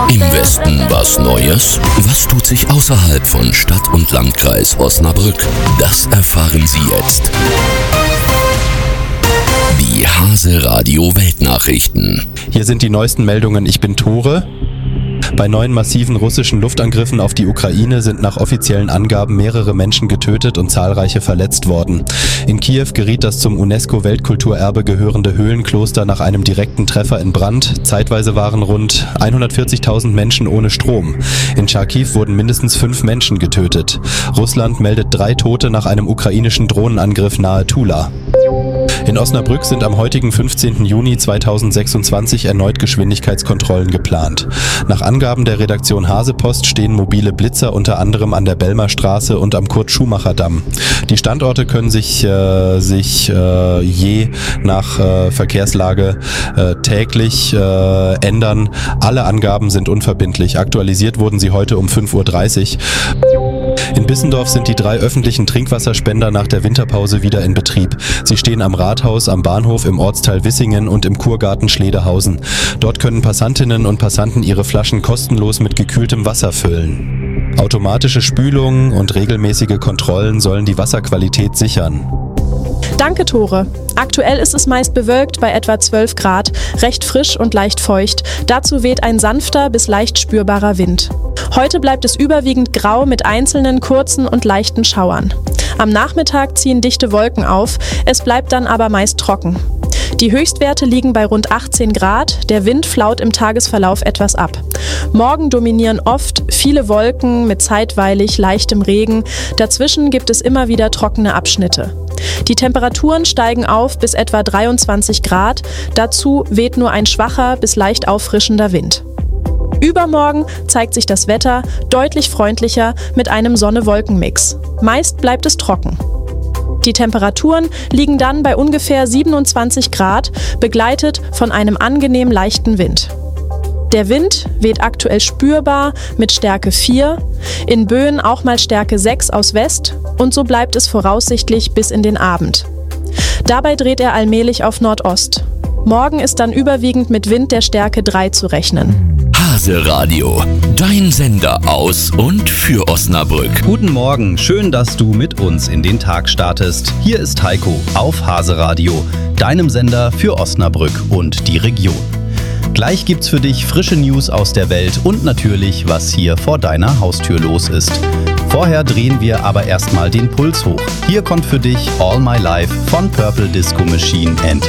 Im Westen was Neues? Was tut sich außerhalb von Stadt und Landkreis Osnabrück? Das erfahren Sie jetzt. Die Hase Radio Weltnachrichten. Hier sind die neuesten Meldungen. Ich bin Tore. Bei neuen massiven russischen Luftangriffen auf die Ukraine sind nach offiziellen Angaben mehrere Menschen getötet und zahlreiche verletzt worden. In Kiew geriet das zum UNESCO-Weltkulturerbe gehörende Höhlenkloster nach einem direkten Treffer in Brand. Zeitweise waren rund 140.000 Menschen ohne Strom. In Charkiw wurden mindestens 5 Menschen getötet. Russland meldet 3 Tote nach einem ukrainischen Drohnenangriff nahe Tula. In Osnabrück sind am heutigen 15. Juni 2026 erneut Geschwindigkeitskontrollen geplant. Nach Angaben der Redaktion Hasepost stehen mobile Blitzer unter anderem an der Bellmerstraße und am Kurt-Schumacher-Damm. Die Standorte können sich je nach Verkehrslage täglich ändern. Alle Angaben sind unverbindlich. Aktualisiert wurden sie heute um 5.30 Uhr. In Bissendorf sind die 3 öffentlichen Trinkwasserspender nach der Winterpause wieder in Betrieb. Sie stehen am Rathaus, am Bahnhof, im Ortsteil Wissingen und im Kurgarten Schledehausen. Dort können Passantinnen und Passanten ihre Flaschen kostenlos mit gekühltem Wasser füllen. Automatische Spülungen und regelmäßige Kontrollen sollen die Wasserqualität sichern. Danke, Tore. Aktuell ist es meist bewölkt bei etwa 12 Grad, recht frisch und leicht feucht. Dazu weht ein sanfter bis leicht spürbarer Wind. Heute bleibt es überwiegend grau mit einzelnen kurzen und leichten Schauern. Am Nachmittag ziehen dichte Wolken auf, es bleibt dann aber meist trocken. Die Höchstwerte liegen bei rund 18 Grad, der Wind flaut im Tagesverlauf etwas ab. Morgen dominieren oft viele Wolken mit zeitweilig leichtem Regen, dazwischen gibt es immer wieder trockene Abschnitte. Die Temperaturen steigen auf bis etwa 23 Grad, dazu weht nur ein schwacher bis leicht auffrischender Wind. Übermorgen zeigt sich das Wetter deutlich freundlicher mit einem Sonne-Wolken-Mix. Meist bleibt es trocken. Die Temperaturen liegen dann bei ungefähr 27 Grad, begleitet von einem angenehm leichten Wind. Der Wind weht aktuell spürbar mit Stärke 4, in Böen auch mal Stärke 6 aus West und so bleibt es voraussichtlich bis in den Abend. Dabei dreht er allmählich auf Nordost. Morgen ist dann überwiegend mit Wind der Stärke 3 zu rechnen. Hase Radio, dein Sender aus und für Osnabrück. Guten Morgen, schön, dass du mit uns in den Tag startest. Hier ist Heiko auf Hase Radio, deinem Sender für Osnabrück und die Region. Gleich gibt's für dich frische News aus der Welt und natürlich, was hier vor deiner Haustür los ist. Vorher drehen wir aber erstmal den Puls hoch. Hier kommt für dich All My Life von Purple Disco Machine and